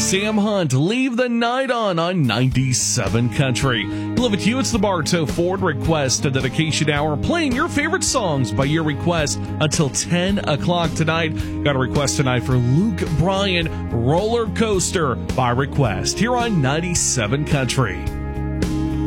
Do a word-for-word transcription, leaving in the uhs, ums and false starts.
Sam Hunt, Leave the Night On on ninety-seven Country. Love it to you. It's the Bartow Ford Request and Dedication Hour, playing your favorite songs by your request until ten o'clock tonight. Got a request tonight for Luke Bryan, Roller Coaster by request, here on ninety-seven Country.